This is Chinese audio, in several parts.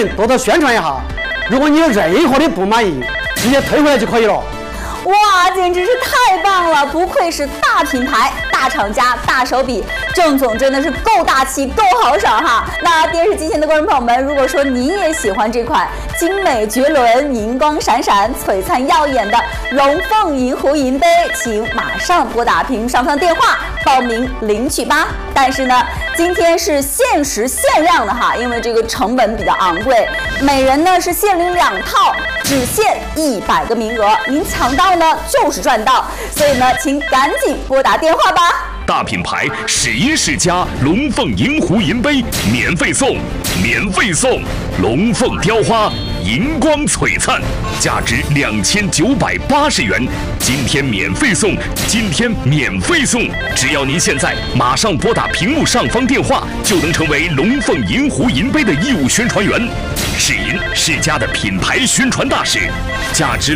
们多多宣传一下。如果你有任何的不满意，直接退回来就可以了。 哇，简直是太棒了！不愧是大品牌、大厂家、大手笔，郑总真的是够大气、够豪爽哈！那电视机前的观众朋友们，如果说您也喜欢这款精美绝伦、银光闪闪、璀璨耀眼的龙凤银壶银杯，请马上拨打屏幕上方的电话报名领取吧。但是呢，今天是限时限量的哈，因为这个成本比较昂贵，每人呢是限领2套，只限100个名额，您抢到呢就是赚到，所以呢，请赶紧拨打电话吧。 大品牌世音世家龙凤银壶银杯免费送，龙凤雕花银光璀璨，价值2980元，今天免费送，只要您现在马上拨打屏幕上方电话，就能成为龙凤银壶银杯的义务宣传员，世音世家的品牌宣传大使。价值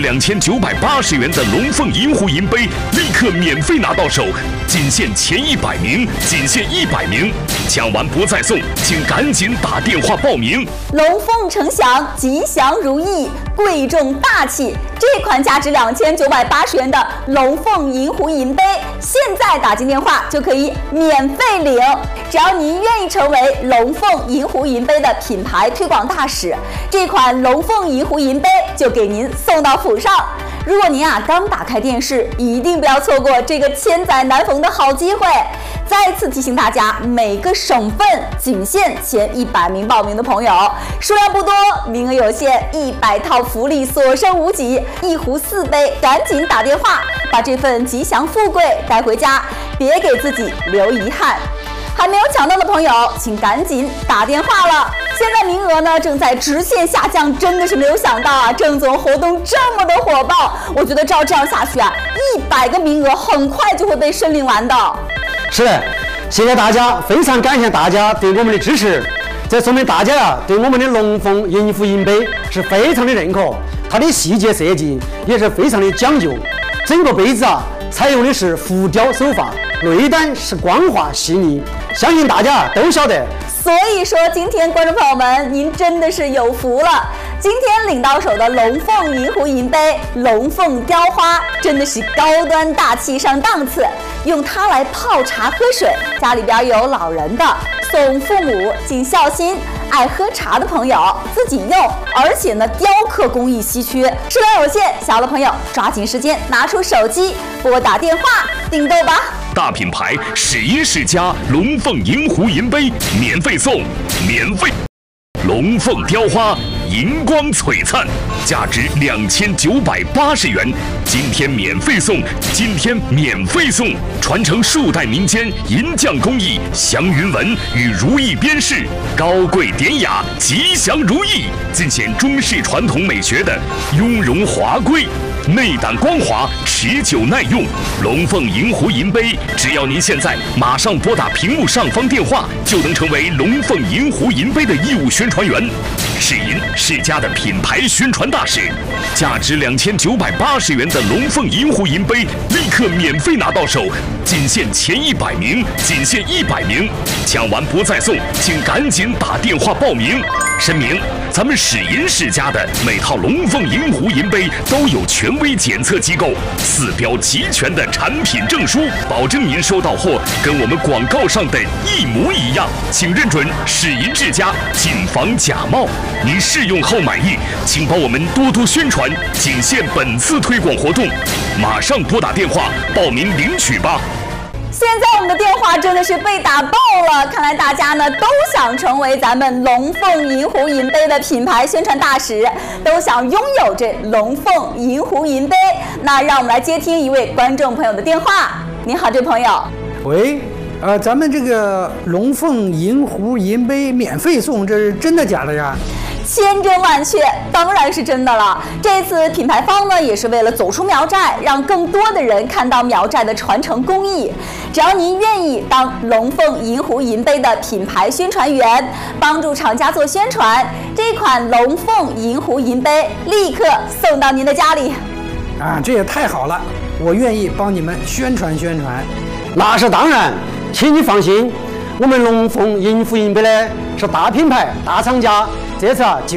2980元的龙凤银壶银杯立刻免费拿到手，仅限前100名，抢完不再送，请赶紧打电话报名。 龙凤呈祥，吉祥如意，贵重大气。这款价值2980元的龙凤银壶银杯，现在打进电话就可以免费领。只要您愿意成为龙凤银壶银杯的品牌推广大使，这款龙凤银壶银杯就给您送到府上。如果您刚打开电视，一定不要错过这个千载难逢的好机会。再次提醒大家，每个省份仅限前100名报名的朋友，数量不多，名额有限，100套福利所剩无几，1壶4杯，赶紧打电话，把这份吉祥富贵带回家，别给自己留遗憾。还没有抢到的朋友，请赶紧打电话了。现在名额呢正在直线下降，真的是没有想到郑总活动这么的火爆。我觉得照这样下去100个名额很快就会被申领完的。 是的，谢谢大家，非常感谢大家对我们的支持。这说明大家对我们的龙凤银壶银杯是非常的认可，它的细节设计也是非常的讲究。整个杯子采用的是浮雕手法，内胆是光滑细腻，相信大家都晓得。 所以说，今天观众朋友们，您真的是有福了。今天领到手的龙凤银壶银杯、龙凤雕花，真的是高端大气上档次。用它来泡茶喝水，家里边有老人的，送父母尽孝心，爱喝茶的朋友自己用，而且呢，雕刻工艺稀缺，数量有限，小的朋友抓紧时间拿出手机拨打电话订购吧。 大品牌世音世家龙凤银壶银杯免费送，龙凤雕花银光璀璨，价值2980元，今天免费送，传承数代民间银匠工艺，祥云纹与如意边饰，高贵典雅，吉祥如意，尽显中式传统美学的雍容华贵。内胆光滑，持久耐用。龙凤银壶银杯，只要您现在马上拨打屏幕上方电话，就能成为龙凤银壶银杯的义务宣传员，世银世家的品牌宣传大使。价值2980元的龙凤银壶银杯立刻免费拿到手，仅限前100名，抢完不再送，请赶紧打电话报名。声明：咱们世银世家的每套龙凤银壶银杯都有权威检测机构4标齐全的产品证书，保证您收到货跟我们广告上的一模一样，请认准世银世家，谨防假冒。您试用后满意，请帮我们多多宣传，仅限本次推广活动，马上拨打电话报名领取吧。 现在我们的电话真的是被打爆了，看来大家呢都想成为咱们龙凤银壶银杯的品牌宣传大使，都想拥有这龙凤银壶银杯。那让我们来接听一位观众朋友的电话。你好，这位朋友。 喂，咱们这个龙凤银壶银杯免费送，这是真的假的呀？ 千真万确，当然是真的了。这次品牌方呢，也是为了走出苗寨，让更多的人看到苗寨的传承工艺。只要您愿意当龙凤银壶银杯的品牌宣传员，帮助厂家做宣传，这款龙凤银壶银杯立刻送到您的家里。 这也太好了，我愿意帮你们宣传宣传。 那是当然，请你放心，我们龙凤银壶银杯呢是大品牌、大厂家，这次